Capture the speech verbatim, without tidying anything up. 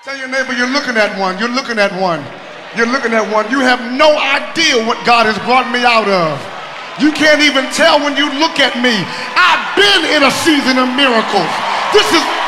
Tell your neighbor you're looking at one. You're looking at one. You're looking at one. You have no idea what God has brought me out of. You can't even tell when you look at me. I've been in a season of miracles. This is